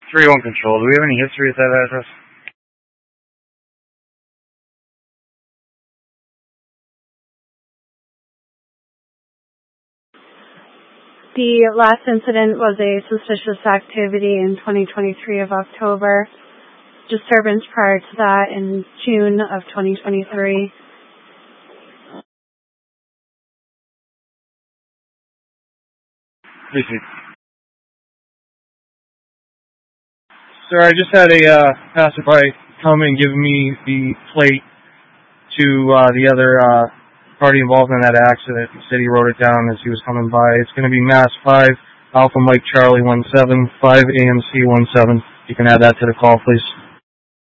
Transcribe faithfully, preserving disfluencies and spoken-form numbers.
three one Control, do we have any history at that address? The last incident was a suspicious activity in twenty twenty-three of October. Disturbance prior to that in June of twenty twenty-three. Appreciate it. Sir, I just had a uh, passerby come and give me the plate to uh, the other uh, party involved in that accident. He said he wrote it down as he was coming by. It's going to be Mass five, Alpha Mike Charlie one seven, five A M C one seven. You can add that to the call, please.